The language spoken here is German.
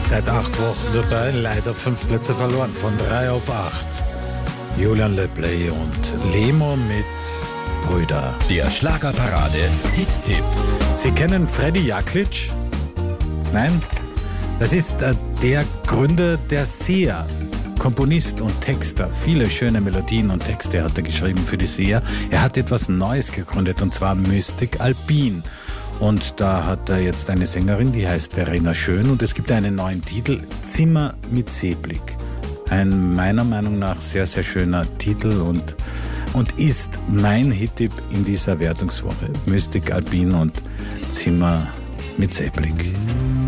Seit 8 Wochen dabei, leider 5 Plätze verloren, von 3 auf 8. Julian Lepley und Lemo mit Brüder. Der Schlagerparade-Hit-Tipp. Sie kennen Freddy Jaklic? Nein? Das ist der Gründer der SEA. Komponist und Texter. Viele schöne Melodien und Texte hat er geschrieben für die SEA. Er hat etwas Neues gegründet, und zwar Mystic Alpine. Und da hat er jetzt eine Sängerin, die heißt Verena Schön, und es gibt einen neuen Titel, Zimmer mit Seeblick. Ein meiner Meinung nach sehr, sehr schöner Titel und ist mein Hit-Tipp in dieser Wertungswoche. Mystic Alpine und Zimmer mit Seeblick.